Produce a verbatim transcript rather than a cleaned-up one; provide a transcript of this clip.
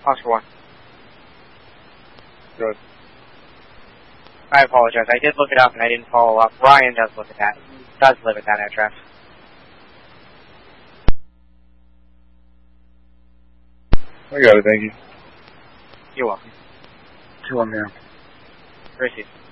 Oscar one. Good. I apologize. I did look it up and I didn't follow up. Ryan does look at that. Does live at that address. I got it, thank you. You're welcome. Two on there. Received.